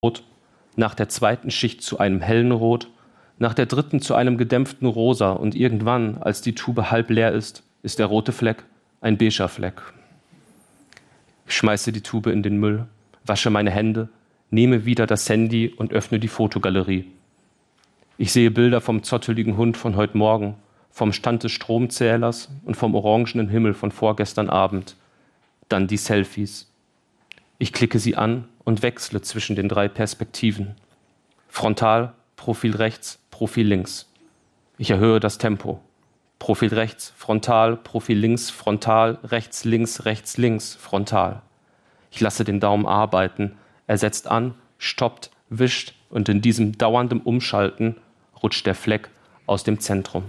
Rot, nach der zweiten Schicht zu einem hellen Rot, nach der dritten zu einem gedämpften Rosa und irgendwann, als die Tube halb leer ist der rote Fleck ein beiger Fleck. Ich schmeiße die Tube in den Müll, wasche meine Hände, nehme wieder das Handy und öffne die Fotogalerie. Ich sehe Bilder vom zotteligen Hund von heute Morgen, vom Stand des Stromzählers und vom orangenen Himmel von vorgestern Abend. Dann die Selfies. Ich klicke sie an und wechsle zwischen den 3 Perspektiven. Frontal, Profil rechts, Profil links. Ich erhöhe das Tempo. Profil rechts, frontal, Profil links, frontal, rechts, links, frontal. Ich lasse den Daumen arbeiten. Er setzt an, stoppt, wischt und in diesem dauernden Umschalten rutscht der Fleck aus dem Zentrum.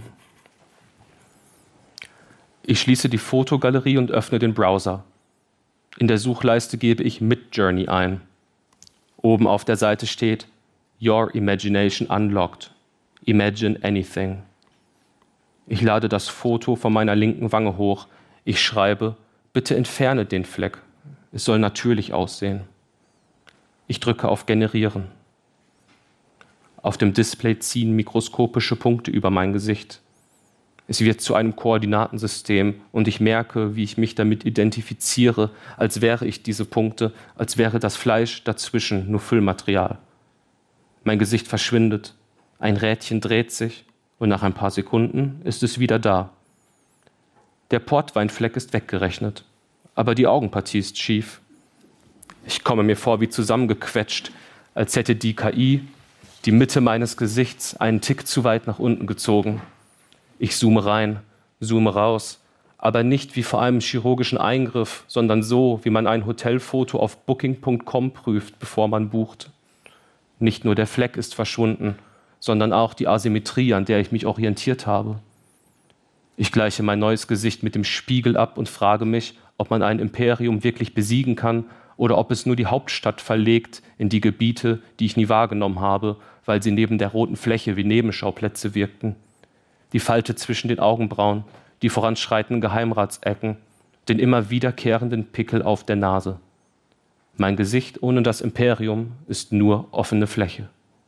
Ich schließe die Fotogalerie und öffne den Browser. In der Suchleiste gebe ich Midjourney ein. Oben auf der Seite steht Your Imagination Unlocked. Imagine anything. Ich lade das Foto von meiner linken Wange hoch. Ich schreibe, bitte entferne den Fleck. Es soll natürlich aussehen. Ich drücke auf Generieren. Auf dem Display ziehen mikroskopische Punkte über mein Gesicht. Es wird zu einem Koordinatensystem und ich merke, wie ich mich damit identifiziere, als wäre ich diese Punkte, als wäre das Fleisch dazwischen nur Füllmaterial. Mein Gesicht verschwindet, ein Rädchen dreht sich und nach ein paar Sekunden ist es wieder da. Der Portweinfleck ist weggerechnet, aber die Augenpartie ist schief. Ich komme mir vor wie zusammengequetscht, als hätte die KI die Mitte meines Gesichts einen Tick zu weit nach unten gezogen. Ich zoome rein, zoome raus, aber nicht wie vor einem chirurgischen Eingriff, sondern so, wie man ein Hotelfoto auf Booking.com prüft, bevor man bucht. Nicht nur der Fleck ist verschwunden, sondern auch die Asymmetrie, an der ich mich orientiert habe. Ich gleiche mein neues Gesicht mit dem Spiegel ab und frage mich, ob man ein Imperium wirklich besiegen kann oder ob es nur die Hauptstadt verlegt in die Gebiete, die ich nie wahrgenommen habe, weil sie neben der roten Fläche wie Nebenschauplätze wirkten. Die Falte zwischen den Augenbrauen, die voranschreitenden Geheimratsecken, den immer wiederkehrenden Pickel auf der Nase. Mein Gesicht ohne das Imperium ist nur offene Fläche.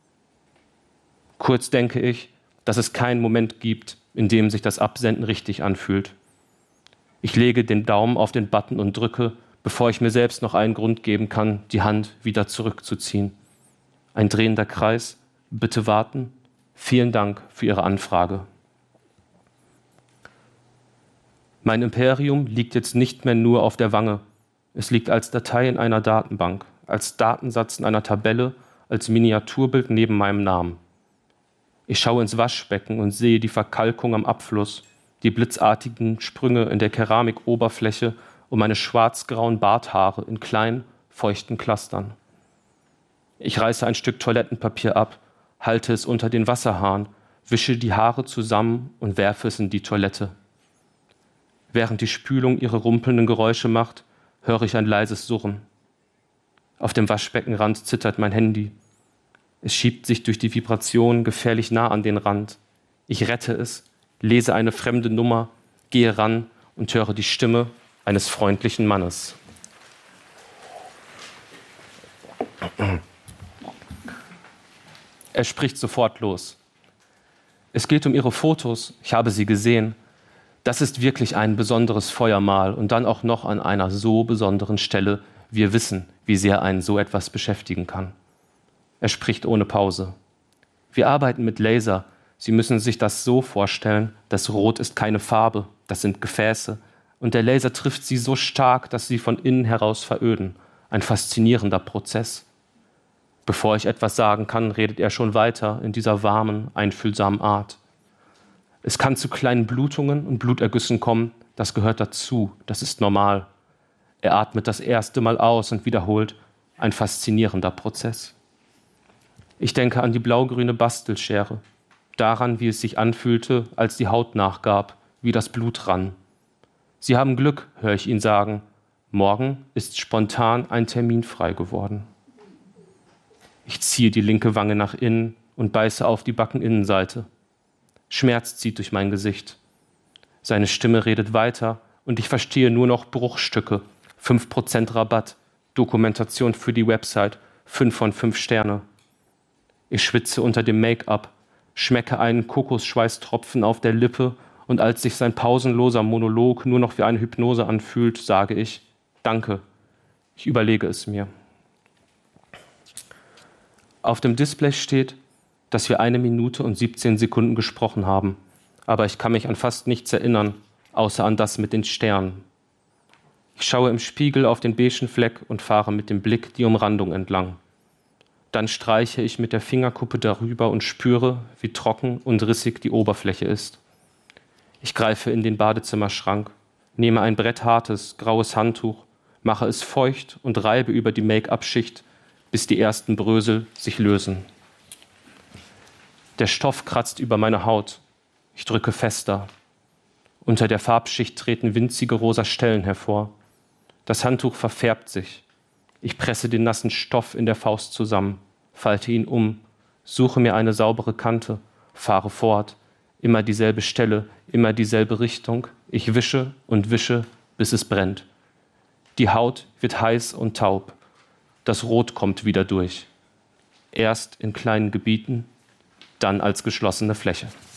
Kurz denke ich, dass es keinen Moment gibt, in dem sich das Absenden richtig anfühlt. Ich lege den Daumen auf den Button und drücke, bevor ich mir selbst noch einen Grund geben kann, die Hand wieder zurückzuziehen. Ein drehender Kreis, bitte warten. Vielen Dank für Ihre Anfrage. Mein Imperium liegt jetzt nicht mehr nur auf der Wange. Es liegt als Datei in einer Datenbank, als Datensatz in einer Tabelle, als Miniaturbild neben meinem Namen. Ich schaue ins Waschbecken und sehe die Verkalkung am Abfluss, die blitzartigen Sprünge in der Keramikoberfläche und meine schwarz-grauen Barthaare in kleinen, feuchten Clustern. Ich reiße ein Stück Toilettenpapier ab, halte es unter den Wasserhahn, wische die Haare zusammen und werfe es in die Toilette. Während die Spülung ihre rumpelnden Geräusche macht, höre ich ein leises Surren. Auf dem Waschbeckenrand zittert mein Handy. Es schiebt sich durch die Vibration gefährlich nah an den Rand. Ich rette es, lese eine fremde Nummer, gehe ran und höre die Stimme eines freundlichen Mannes. Er spricht sofort los. Es geht um Ihre Fotos, ich habe sie gesehen. Das ist wirklich ein besonderes Feuermahl und dann auch noch an einer so besonderen Stelle. Wir wissen, wie sehr einen so etwas beschäftigen kann. Er spricht ohne Pause. Wir arbeiten mit Laser. Sie müssen sich das so vorstellen, das Rot ist keine Farbe, das sind Gefäße. Und der Laser trifft sie so stark, dass sie von innen heraus veröden. Ein faszinierender Prozess. Bevor ich etwas sagen kann, redet er schon weiter in dieser warmen, einfühlsamen Art. Es kann zu kleinen Blutungen und Blutergüssen kommen, das gehört dazu, das ist normal. Er atmet das erste Mal aus und wiederholt, ein faszinierender Prozess. Ich denke an die blaugrüne Bastelschere, daran, wie es sich anfühlte, als die Haut nachgab, wie das Blut rann. Sie haben Glück, höre ich ihn sagen, morgen ist spontan ein Termin frei geworden. Ich ziehe die linke Wange nach innen und beiße auf die Backeninnenseite. Schmerz zieht durch mein Gesicht. Seine Stimme redet weiter und ich verstehe nur noch Bruchstücke. 5% Rabatt, Dokumentation für die Website, 5 von 5 Sterne. Ich schwitze unter dem Make-up, schmecke einen Kokosschweißtropfen auf der Lippe und als sich sein pausenloser Monolog nur noch wie eine Hypnose anfühlt, sage ich, danke. Ich überlege es mir. Auf dem Display steht, dass wir 1 Minute und 17 Sekunden gesprochen haben, aber ich kann mich an fast nichts erinnern, außer an das mit den Sternen. Ich schaue im Spiegel auf den beigen Fleck und fahre mit dem Blick die Umrandung entlang. Dann streiche ich mit der Fingerkuppe darüber und spüre, wie trocken und rissig die Oberfläche ist. Ich greife in den Badezimmerschrank, nehme ein bretthartes, graues Handtuch, mache es feucht und reibe über die Make-up-Schicht, bis die ersten Brösel sich lösen. Der Stoff kratzt über meine Haut. Ich drücke fester. Unter der Farbschicht treten winzige rosa Stellen hervor. Das Handtuch verfärbt sich. Ich presse den nassen Stoff in der Faust zusammen, falte ihn um, suche mir eine saubere Kante, fahre fort. Immer dieselbe Stelle, immer dieselbe Richtung. Ich wische und wische, bis es brennt. Die Haut wird heiß und taub. Das Rot kommt wieder durch. Erst in kleinen Gebieten, dann als geschlossene Fläche.